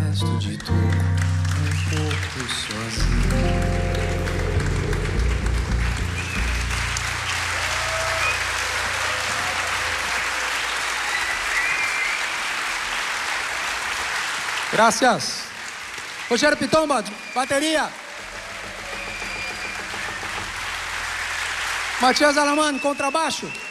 resto de toco um pouco sozinho. Gracias. Rogério Pitomba, bateria. Matias Alamán, contrabaixo.